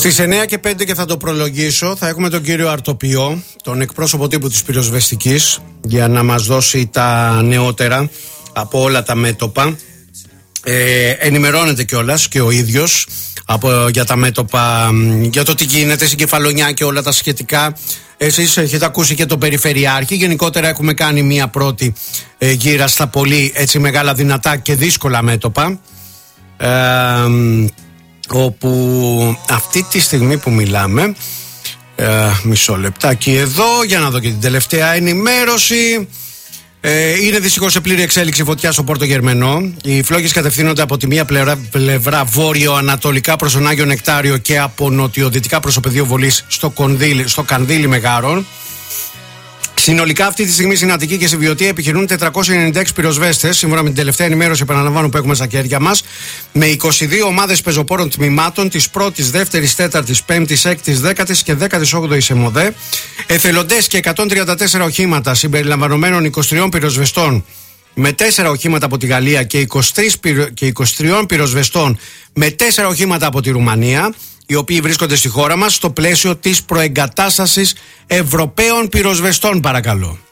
Στις 9:05 και θα το προλογίσω, θα έχουμε τον κύριο Αρτοπιό, τον εκπρόσωπο τύπου της πυροσβεστικής, για να μας δώσει τα νεότερα από όλα τα μέτωπα. Ενημερώνεται κιόλας και ο ίδιος για τα μέτωπα, για το τι γίνεται στην Κεφαλονιά και όλα τα σχετικά. Εσείς έχετε ακούσει και τον Περιφερειάρχη. Γενικότερα έχουμε κάνει μία πρώτη γύρα στα πολύ έτσι μεγάλα, δυνατά και δύσκολα μέτωπα, όπου αυτή τη στιγμή που μιλάμε, μισό λεπτάκι εδώ για να δω και την τελευταία ενημέρωση. Είναι δυστυχώς σε πλήρη εξέλιξη φωτιά στο Πόρτο Γερμενό. Οι φλόγες κατευθύνονται από τη μία πλευρά βόρειο-ανατολικά προς τον Άγιο Νεκτάριο και από νοτιοδυτικά προς το πεδίο βολής στο Κανδύλι Μεγάρων. Συνολικά αυτή τη στιγμή στην Αττική και στη Βιωτία επιχειρούν 496 πυροσβέστες, σύμφωνα με την τελευταία ενημέρωση, επαναλαμβάνω, που έχουμε στα χέρια μας, με 22 ομάδες πεζοπόρων τμήματων της 1ης, 2ης, 4ης, 5ης, 6ης, 10ης και 18ης ΕΜΟΔΕ, εθελοντές και 134 οχήματα συμπεριλαμβανομένων 23 πυροσβεστών με 4 οχήματα από τη Γαλλία και 23 πυροσβεστών με 4 οχήματα από τη Ρουμανία, οι οποίοι βρίσκονται στη χώρα μας στο πλαίσιο της προεγκατάστασης Ευρωπαίων πυροσβεστών, παρακαλώ.